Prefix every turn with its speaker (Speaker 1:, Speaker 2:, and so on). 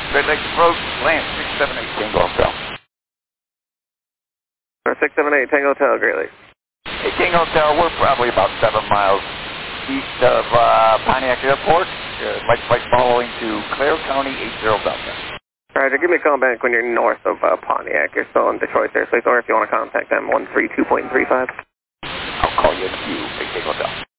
Speaker 1: Great Lakes Approach, land 678 Tango Hotel.
Speaker 2: 678 Tango Hotel, Great Lakes.
Speaker 1: Hey, Tango Hotel, we're probably about 7 miles east of Pontiac Airport. Right following to Clare County 80 Delta.
Speaker 2: Roger, give me a call back when you're north of Pontiac. You're still in Detroit airspace, or if you want to contact them, 132.35.
Speaker 1: I'll call you in a few. Hey, Tango Hotel.